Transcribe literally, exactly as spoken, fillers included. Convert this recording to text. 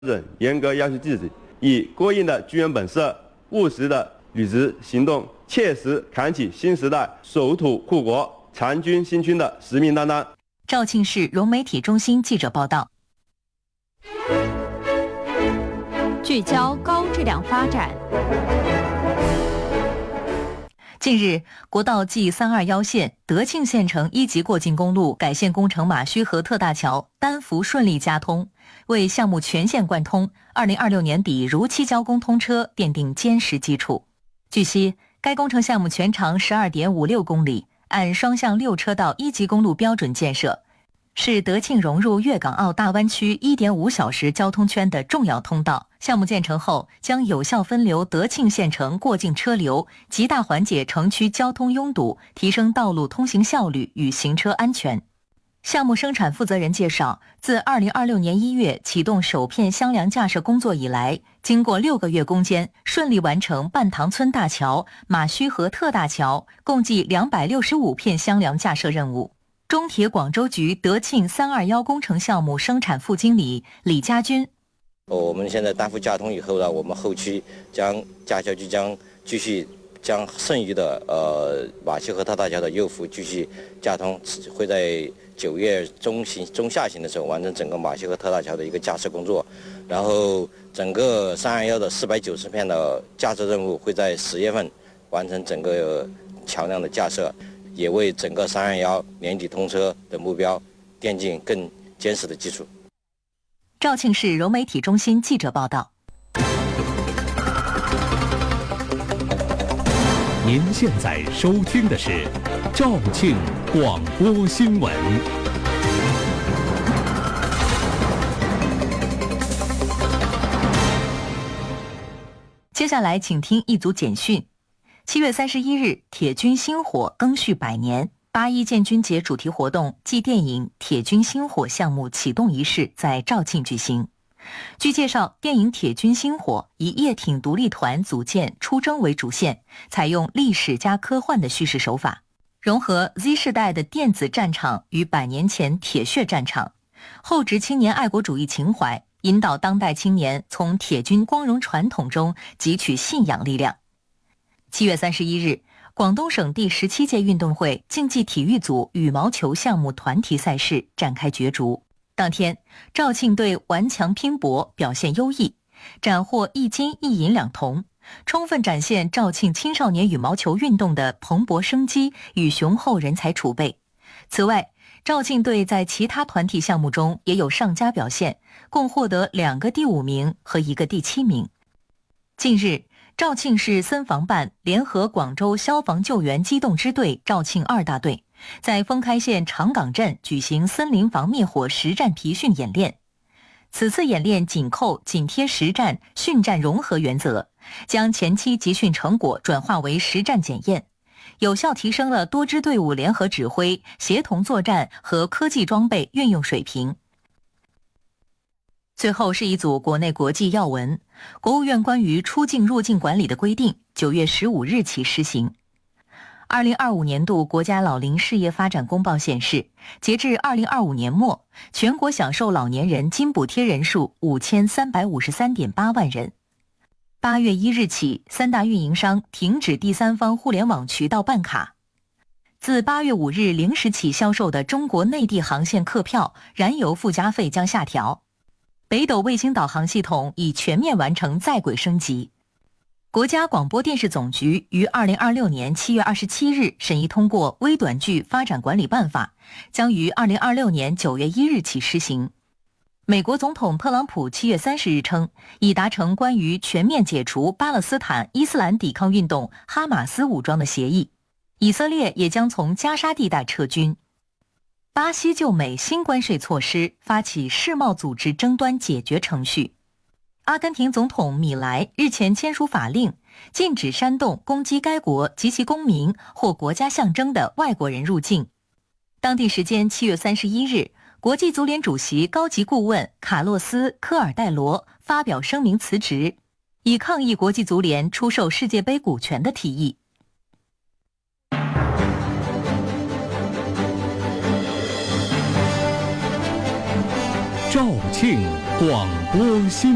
准严格要求自己，以过硬的军人本色、务实的履职行动，切实扛起新时代守土护国、长军兴军的使命担当。 肇庆市融媒体中心记者报道。 聚焦高质量发展。 近日，国道 G 三二一线德庆县城一级过境公路改线工程马须河特大桥单幅顺利加通，为项目全线贯通二零二六年底如期交工通车奠定坚实基础。据悉，该工程项目全长 十二点五六公里，按双向六车道一级公路标准建设，是德庆融入粤港澳大湾区 一点五小时交通圈的重要通道。项目建成后，将有效分流德庆县城过境车流，极大缓解城区交通拥堵，提升道路通行效率与行车安全。项目生产负责人介绍，自二零二六年一月启动首片箱梁架设工作以来，经过六个月攻坚，顺利完成半塘村大桥、马须河特大桥共计两百六十五片箱梁架设任务。中铁广州局德庆三二一工程项目生产副经理李家军。 我们现在单幅架通以后呢，我们后期将架桥就将继续将剩余的呃马须河特大桥的右幅继续架通，会在九月中旬中下旬的时候完成整个马须河特大桥的一个架设工作，然后整个三二一的四百九十片的架设任务会在十月份完成整个桥梁的架设，也为整个三二一年底通车的目标奠定更坚实的基础。 肇庆市融媒体中心记者报道。 您现在收听的是肇庆广播新闻。 接下来请听一组简讯。七月三十一日，铁军星火更续百年。八一建军节主题活动暨电影《铁军星火》项目启动仪式在肇庆举行。据介绍，电影《铁军星火》以叶挺独立团组建出征为主线，采用历史加科幻的叙事手法，融合 Z 世代的电子战场与百年前铁血战场，厚植青年爱国主义情怀，引导当代青年从铁军光荣传统中汲取信仰力量。七月三十一日，广东省第十七届运动会竞技体育组羽毛球项目团体赛事展开角逐。当天，肇庆队顽强拼搏，表现优异，斩获一金一银两铜，充分展现肇庆青少年羽毛球运动的蓬勃生机与雄厚人才储备。此外，肇庆队在其他团体项目中也有上佳表现，共获得两个第五名和一个第七名。近日，肇庆市森防办联合广州消防救援机动支队肇庆二大队，在封开县长岗镇举行森林防灭火实战培训演练。此次演练紧扣紧贴实战训战融合原则，将前期集训成果转化为实战检验，有效提升了多支队伍联合指挥、协同作战和科技装备运用水平。最后是一组国内国际要闻。国务院关于出境入境管理的规定九月十五日起施行。二零二五年度国家老龄事业发展公报显示，截至二零二五年末，全国享受老年人津补贴人数五千三百五十三点八万人。八月一日起，三大运营商停止第三方互联网渠道办卡。自八月五日零时起销售的中国内地航线客票燃油附加费将下调。北斗卫星导航系统已全面完成在轨升级。国家广播电视总局于二零二六年七月二十七日审议通过微短剧发展管理办法，将于二零二六年九月一日起施行。美国总统特朗普七月三十日称，已达成关于全面解除巴勒斯坦伊斯兰抵抗运动哈马斯武装的协议，以色列也将从加沙地带撤军。巴西就美新关税措施发起世贸组织争端解决程序。阿根廷总统米莱日前签署法令，禁止煽动攻击该国及其公民或国家象征的外国人入境。当地时间七月三十一日，国际足联主席高级顾问卡洛斯·科尔戴罗发表声明辞职，以抗议国际足联出售世界杯股权的提议。 肇庆广播新